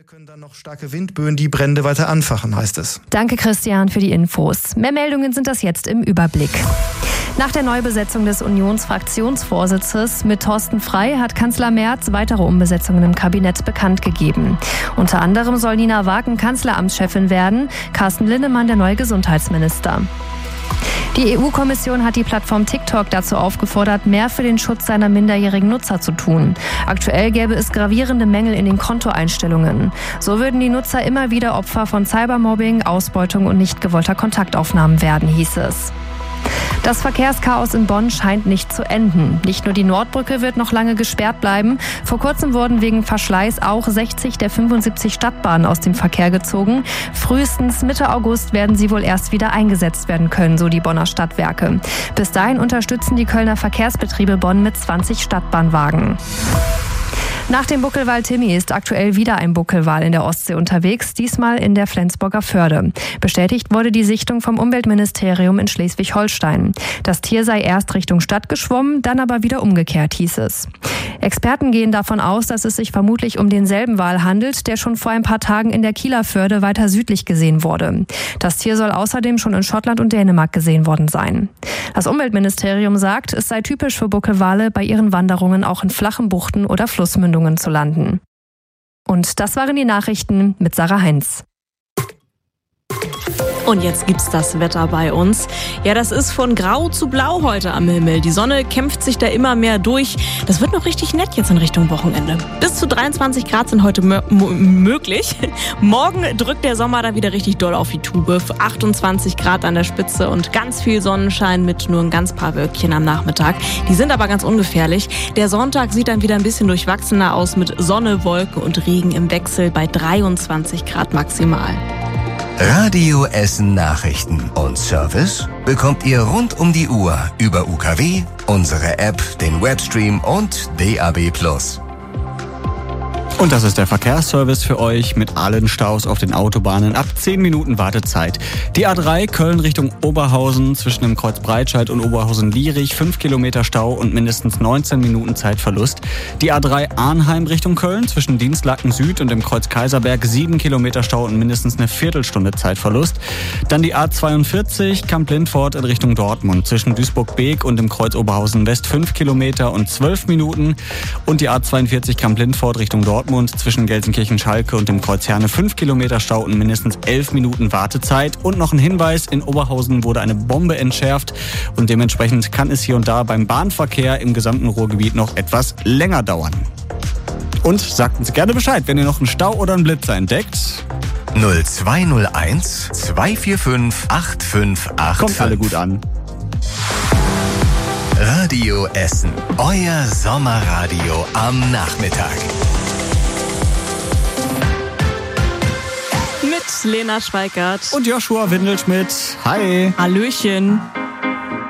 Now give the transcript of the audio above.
können dann noch starke Windböen die Brände weiter anfachen, heißt es. Danke, Christian, für die Infos. Mehr Meldungen sind das jetzt im Überblick. Nach der Neubesetzung des Unionsfraktionsvorsitzes mit Thorsten Frey hat Kanzler Merz weitere Umbesetzungen im Kabinett bekannt gegeben. Unter anderem soll Nina Wagen Kanzleramtschefin werden, Carsten Linnemann der neue Gesundheitsminister. Die EU-Kommission hat die Plattform TikTok dazu aufgefordert, mehr für den Schutz seiner minderjährigen Nutzer zu tun. Aktuell gäbe es gravierende Mängel in den Kontoeinstellungen. So würden die Nutzer immer wieder Opfer von Cybermobbing, Ausbeutung und nicht gewollter Kontaktaufnahmen werden, hieß es. Das Verkehrschaos in Bonn scheint nicht zu enden. Nicht nur die Nordbrücke wird noch lange gesperrt bleiben. Vor kurzem wurden wegen Verschleiß auch 60 der 75 Stadtbahnen aus dem Verkehr gezogen. Frühestens Mitte August werden sie wohl erst wieder eingesetzt werden können, so die Bonner Stadtwerke. Bis dahin unterstützen die Kölner Verkehrsbetriebe Bonn mit 20 Stadtbahnwagen. Nach dem Buckelwal Timmy ist aktuell wieder ein Buckelwal in der Ostsee unterwegs, diesmal in der Flensburger Förde. Bestätigt wurde die Sichtung vom Umweltministerium in Schleswig-Holstein. Das Tier sei erst Richtung Stadt geschwommen, dann aber wieder umgekehrt, hieß es. Experten gehen davon aus, dass es sich vermutlich um denselben Wal handelt, der schon vor ein paar Tagen in der Kieler Förde weiter südlich gesehen wurde. Das Tier soll außerdem schon in Schottland und Dänemark gesehen worden sein. Das Umweltministerium sagt, es sei typisch für Buckelwale, bei ihren Wanderungen auch in flachen Buchten oder Flussmündungen zu landen. Und das waren die Nachrichten mit Sarah Heinz. Und jetzt gibt's das Wetter bei uns. Ja, das ist von grau zu blau heute am Himmel. Die Sonne kämpft sich da immer mehr durch. Das wird noch richtig nett jetzt in Richtung Wochenende. Bis zu 23 Grad sind heute möglich. Morgen drückt der Sommer da wieder richtig doll auf die Tube. 28 Grad an der Spitze und ganz viel Sonnenschein mit nur ein ganz paar Wölkchen am Nachmittag. Die sind aber ganz ungefährlich. Der Sonntag sieht dann wieder ein bisschen durchwachsener aus mit Sonne, Wolken und Regen im Wechsel bei 23 Grad maximal. Radio Essen Nachrichten und Service bekommt ihr rund um die Uhr über UKW, unsere App, den Webstream und DAB+. Und das ist der Verkehrsservice für euch mit allen Staus auf den Autobahnen ab 10 Minuten Wartezeit. Die A3 Köln Richtung Oberhausen zwischen dem Kreuz Breitscheid und Oberhausen-Lierig 5 Kilometer Stau und mindestens 19 Minuten Zeitverlust. Die A3 Arnheim Richtung Köln zwischen Dienstlaken Süd und dem Kreuz Kaiserberg 7 Kilometer Stau und mindestens eine Viertelstunde Zeitverlust. Dann die A42 Kamp-Lindfort in Richtung Dortmund zwischen Duisburg-Beek und dem Kreuz Oberhausen West 5 Kilometer und 12 Minuten. Und die A42 Kamp-Lindfort Richtung Dortmund zwischen Gelsenkirchen-Schalke und dem Kreuz Herne 5 Kilometer Stau und mindestens 11 Minuten Wartezeit. Und noch ein Hinweis, in Oberhausen wurde eine Bombe entschärft und dementsprechend kann es hier und da beim Bahnverkehr im gesamten Ruhrgebiet noch etwas länger dauern. Und sagt uns gerne Bescheid, wenn ihr noch einen Stau oder einen Blitzer entdeckt. 0201 245 8585. Kommt alle gut an. Radio Essen, euer Sommerradio am Nachmittag. Mit Lena Schweikert Und Joshua Windelschmidt. Hi. Hallöchen.